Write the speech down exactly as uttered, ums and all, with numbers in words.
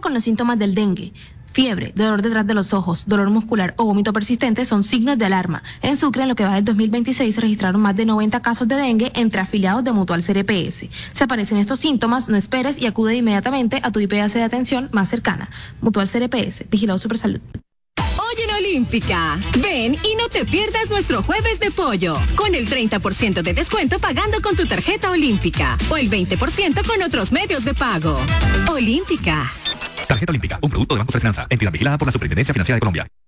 con los síntomas del dengue. Fiebre, dolor detrás de los ojos, dolor muscular o vómito persistente son signos de alarma. En Sucre, en lo que va del dos mil veintiséis, se registraron más de noventa casos de dengue entre afiliados de Mutual C R P S. Si aparecen estos síntomas, no esperes y acude inmediatamente a tu I P S de atención más cercana. Mutual C R P S, Vigilado Supersalud. Hoy en Olímpica, ven y no te pierdas nuestro jueves de pollo, con el treinta por ciento de descuento pagando con tu tarjeta Olímpica o el veinte por ciento con otros medios de pago. Olímpica. Tarjeta Olímpica, un producto de Banco de Finanza, entidad vigilada por la Superintendencia Financiera de Colombia.